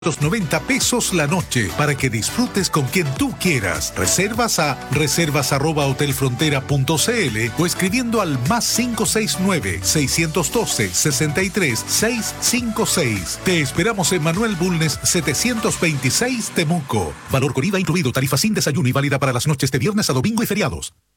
$90 la noche para que disfrutes con quien tú quieras. Reservas a reservas@hotelfrontera.cl o escribiendo al +569 612 63 656. Te esperamos en Manuel Bulnes 726 Temuco. Valor con IVA incluido. Tarifa sin desayuno y válida para las noches de viernes a domingo y feriados.